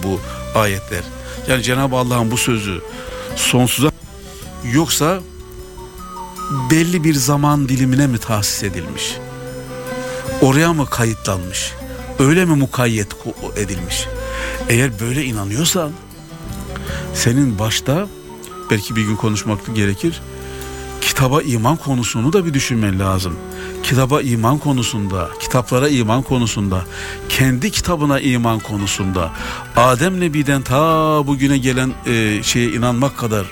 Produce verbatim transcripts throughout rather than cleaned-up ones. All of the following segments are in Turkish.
bu ayetler. Yani Cenab-ı Allah'ın bu sözü sonsuza, yoksa belli bir zaman dilimine mi tahsis edilmiş? Oraya mı kayıtlanmış? Öyle mi mukayyet edilmiş? Eğer böyle inanıyorsan, senin başta belki bir gün konuşmak gerekir, kitaba iman konusunu da bir düşünmen lazım. Kitaba iman konusunda, kitaplara iman konusunda, kendi kitabına iman konusunda, Adem Nebi'den ta bugüne gelen e, şeye inanmak kadar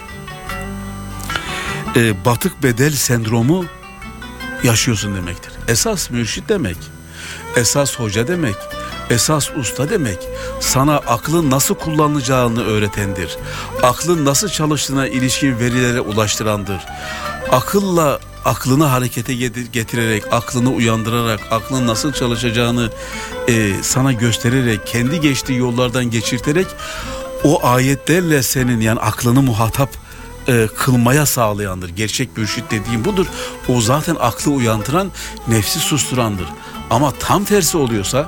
e, batık bedel sendromu yaşıyorsun demektir. Esas mürşit demek, esas hoca demek, esas usta demek, sana aklın nasıl kullanılacağını öğretendir. Aklın nasıl çalıştığına ilişkin verilere ulaştırandır. Akılla aklını harekete getirerek, aklını uyandırarak, aklın nasıl çalışacağını e, sana göstererek, kendi geçtiği yollardan geçirterek o ayetlerle senin, yani aklını muhatap e, kılmaya sağlayandır. Gerçek mürşit dediğim budur. O zaten aklı uyandıran, nefsi susturandır. Ama tam tersi oluyorsa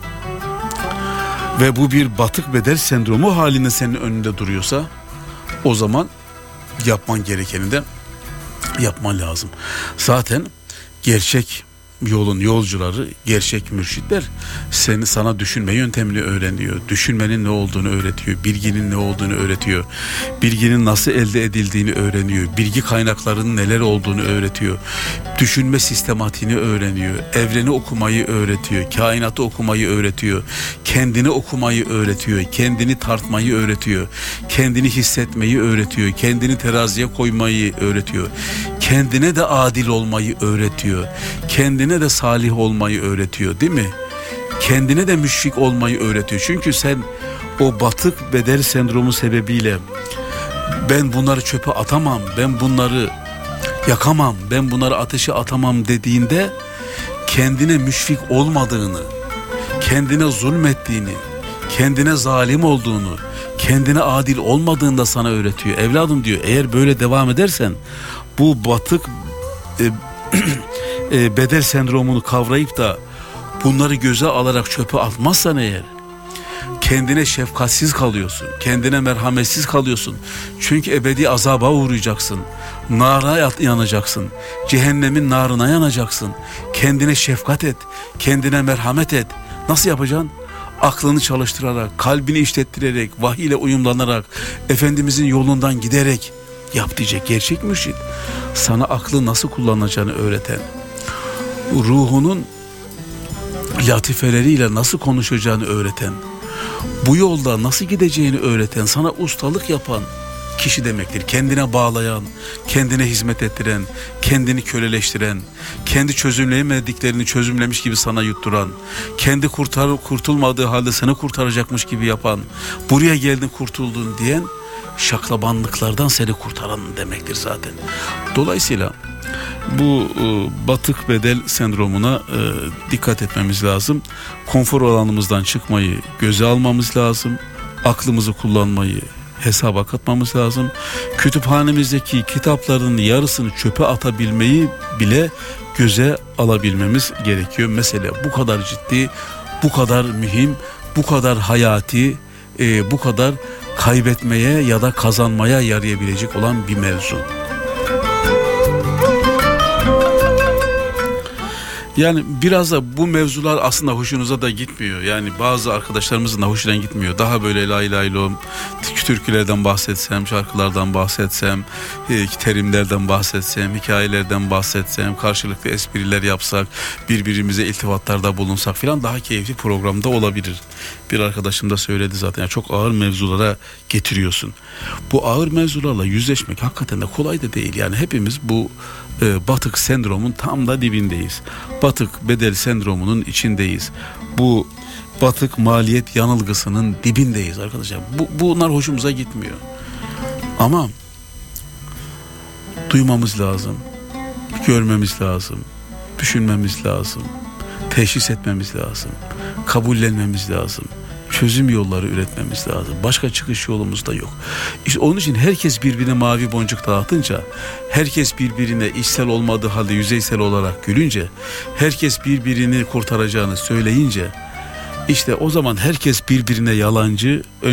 ve bu bir batık bedel sendromu halinde senin önünde duruyorsa, o zaman yapman gerekeni de yapman lazım. Zaten gerçek yolun yolcuları, gerçek mürşitler seni, sana düşünme yöntemini öğreniyor. Düşünmenin ne olduğunu öğretiyor. Bilginin ne olduğunu öğretiyor. Bilginin nasıl elde edildiğini öğreniyor. Bilgi kaynaklarının neler olduğunu öğretiyor. Düşünme sistematiğini öğreniyor. Evreni okumayı öğretiyor. Kainatı okumayı öğretiyor. Kendini okumayı öğretiyor. Kendini tartmayı öğretiyor. Kendini hissetmeyi öğretiyor. Kendini teraziye koymayı öğretiyor. Kendine de adil olmayı öğretiyor. Kendine de salih olmayı öğretiyor, değil mi? Kendine de müşfik olmayı öğretiyor. Çünkü sen o batık bedel sendromu sebebiyle ben bunları çöpe atamam, ben bunları yakamam, ben bunları ateşe atamam dediğinde kendine müşfik olmadığını, kendine zulmettiğini, kendine zalim olduğunu, kendine adil olmadığını da sana öğretiyor. Evladım diyor, eğer böyle devam edersen bu batık e, e, bedel sendromunu kavrayıp da bunları göze alarak çöpe atmazsan eğer, kendine şefkatsiz kalıyorsun, kendine merhametsiz kalıyorsun. Çünkü ebedi azaba uğrayacaksın, nara yanacaksın, cehennemin narına yanacaksın. Kendine şefkat et, kendine merhamet et. Nasıl yapacaksın? Aklını çalıştırarak, kalbini işlettirerek, vahiy ile uyumlanarak, Efendimizin yolundan giderek yap diyecek gerçek mürşit. Sana aklı nasıl kullanacağını öğreten, ruhunun latifeleriyle nasıl konuşacağını öğreten, bu yolda nasıl gideceğini öğreten, sana ustalık yapan kişi demektir. Kendine bağlayan, kendine hizmet ettiren, kendini köleleştiren, kendi çözümleyemediklerini çözümlemiş gibi sana yutturan, kendi kurtar, kurtulmadığı halde seni kurtaracakmış gibi yapan, buraya geldin kurtuldun diyen, şaklabanlıklardan seni kurtaran demektir zaten. Dolayısıyla bu e, batık bedel sendromuna e, dikkat etmemiz lazım. Konfor alanımızdan çıkmayı göze almamız lazım. Aklımızı kullanmayı hesaba katmamız lazım. Kütüphanemizdeki kitapların yarısını çöpe atabilmeyi bile göze alabilmemiz gerekiyor. Mesele bu kadar ciddi, bu kadar mühim, bu kadar hayati, e, bu kadar kaybetmeye ya da kazanmaya yarayabilecek olan bir mevzu. Yani biraz da bu mevzular aslında hoşunuza da gitmiyor. Yani bazı arkadaşlarımızın da hoşuna gitmiyor. Daha böyle lay lay lom, türkülerden bahsetsem, şarkılardan bahsetsem, terimlerden bahsetsem, hikayelerden bahsetsem, karşılıklı espriler yapsak, birbirimize iltifatlarda bulunsak filan daha keyifli programda olabilir. Bir arkadaşım da söyledi zaten. Yani çok ağır mevzulara getiriyorsun. Bu ağır mevzularla yüzleşmek hakikaten de kolay da değil. Yani hepimiz bu e, batık sendromun tam da dibindeyiz. Batık bedel sendromunun içindeyiz. Bu batık maliyet yanılgısının dibindeyiz arkadaşlar. Bu, bunlar hoşumuza gitmiyor. Ama duymamız lazım, görmemiz lazım, düşünmemiz lazım, teşhis etmemiz lazım, kabullenmemiz lazım, çözüm yolları üretmemiz lazım. Başka çıkış yolumuz da yok. İşte onun için herkes birbirine mavi boncuk dağıtınca, herkes birbirine içsel olmadığı halde yüzeysel olarak gülünce, herkes birbirini kurtaracağını söyleyince, işte o zaman herkes birbirine yalancı,